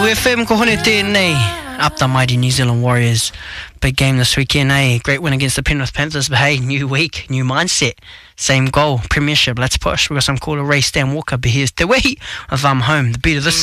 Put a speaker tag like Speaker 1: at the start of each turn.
Speaker 1: FM ko hone tēnei. Up the mighty New Zealand Warriors. Big game this weekend, eh? Great win against the Penrith Panthers, but hey, new week, new mindset. Same goal, premiership, let's push. We've got some cooler race, Stan Walker, but here's Te Wehi of Home, the beat of the